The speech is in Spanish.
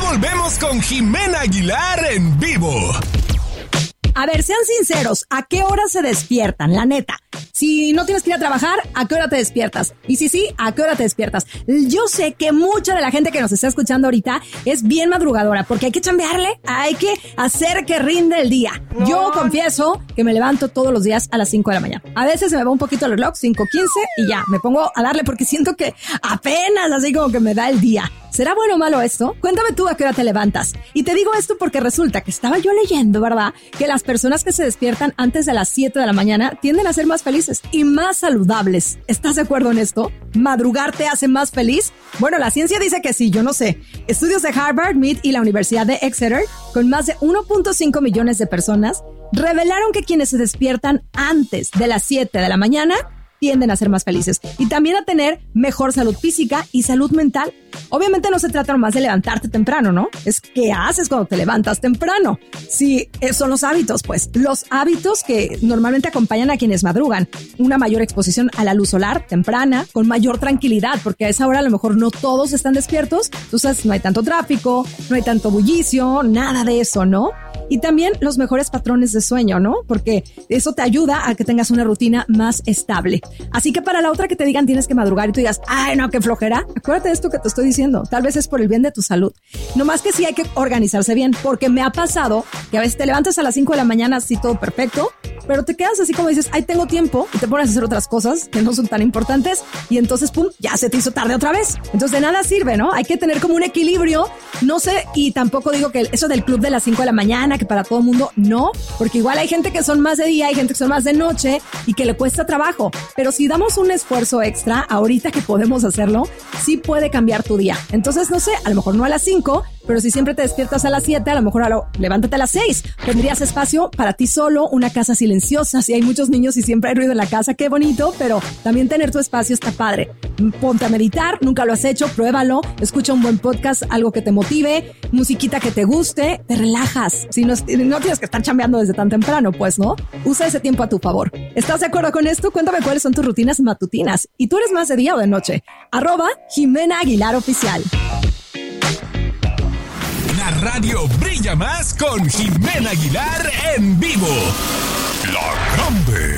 Volvemos con Jimena Aguilar en vivo. A ver, sean sinceros, ¿a qué hora se despiertan? La neta. Si no tienes que ir a trabajar, ¿a qué hora te despiertas? Y si sí, ¿a qué hora te despiertas? Yo sé que mucha de la gente que nos está escuchando ahorita es bien madrugadora, porque hay que chambearle, hay que hacer que rinde el día. Yo confieso que me levanto todos los días a las 5 de la mañana. A veces se me va un poquito el reloj, 5:15, y ya, me pongo a darle porque siento que apenas así como que me da el día. ¿Será bueno o malo esto? Cuéntame tú a qué hora te levantas. Y te digo esto porque resulta que estaba yo leyendo, ¿verdad? Que las personas que se despiertan antes de las 7 de la mañana tienden a ser más felices y más saludables. ¿Estás de acuerdo en esto? ¿Madrugar te hace más feliz? Bueno, la ciencia dice que sí, yo no sé. Estudios de Harvard, Mead y la Universidad de Exeter, con más de 1.5 millones de personas, revelaron que quienes se despiertan antes de las 7 de la mañana tienden a ser más felices y también a tener mejor salud física y salud mental. Obviamente no se trata nomás de levantarte temprano, ¿no? Es qué haces cuando te levantas temprano. Sí, son los hábitos, pues. Los hábitos que normalmente acompañan a quienes madrugan. Una mayor exposición a la luz solar temprana, con mayor tranquilidad, porque a esa hora a lo mejor no todos están despiertos. Entonces no hay tanto tráfico, no hay tanto bullicio, nada de eso, ¿no? Y también los mejores patrones de sueño, ¿no? Porque eso te ayuda a que tengas una rutina más estable. Así que para la otra que te digan tienes que madrugar y tú digas, ay, no, qué flojera, acuérdate de esto que te estoy diciendo. Tal vez es por el bien de tu salud. No más que sí hay que organizarse bien, porque me ha pasado que a veces te levantas a las 5 de la mañana así todo perfecto, pero te quedas así como dices, ay, tengo tiempo, y te pones a hacer otras cosas que no son tan importantes y entonces, pum, ya se te hizo tarde otra vez. Entonces de nada sirve, ¿no? Hay que tener como un equilibrio. No sé, y tampoco digo que eso del club de las 5 de la mañana, que para todo el mundo, no, porque igual hay gente que son más de día, hay gente que son más de noche y que le cuesta trabajo, pero si damos un esfuerzo extra ahorita que podemos hacerlo, sí puede cambiar tu día. Entonces, no sé, a lo mejor no a las 5, pero si siempre te despiertas a las 7, a lo mejor levántate a las 6. Tendrías espacio para ti solo, una casa silenciosa. Si hay muchos niños y siempre hay ruido en la casa, qué bonito, pero también tener tu espacio está padre. Ponte a meditar, nunca lo has hecho, pruébalo, escucha un buen podcast, algo que te motive, musiquita que te guste, te relajas. Si no tienes que estar chambeando desde tan temprano, pues, ¿no? Usa ese tiempo a tu favor. ¿Estás de acuerdo con esto? Cuéntame cuáles son tus rutinas matutinas. ¿Y tú eres más de día o de noche? @Jimena Aguilar Oficial. La radio brilla más con Jimena Aguilar en vivo. La Grande.